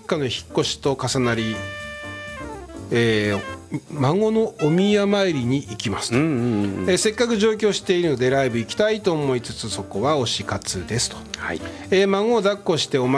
家の引っ越しと重なり、孫のお宮参りに行きますと、せっかく上京しているのでライブ行きたいと思いつつ、そこは推し活ですと、孫を抱っこしてお参